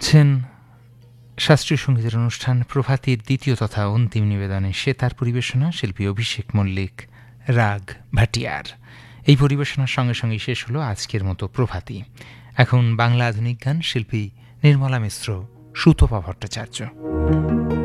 শুনছেন শাস্ত্রীয় সঙ্গীতের অনুষ্ঠান প্রভাতীর দ্বিতীয় তথা অন্তিম নিবেদনে সে তার পরিবেশনা শিল্পী অভিষেক মল্লিক, রাগ ভাটিয়ার। এই পরিবেশনার সঙ্গে সঙ্গেই শেষ হলো আজকের মতো প্রভাতী। এখন বাংলা আধুনিক গান, শিল্পী নির্মলা মিশ্র, সুতপা ভট্টাচার্য।